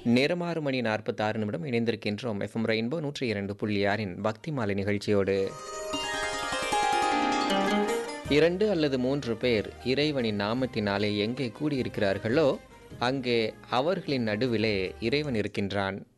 நேரம் 6 மணி 46 நிமிடம் இணைந்திருக்கின்றோம். எஃப்எம் ரெயின்போ 102.6 பக்தி மாலை நிகழ்ச்சியோடு. 2 அல்லது 3 பேர் இறைவனின் நாமத்தினாலே எங்கே கூடியிருக்கிறார்களோ, அங்கே அவர்களின் நடுவிலே இறைவன் இருக்கின்றான்.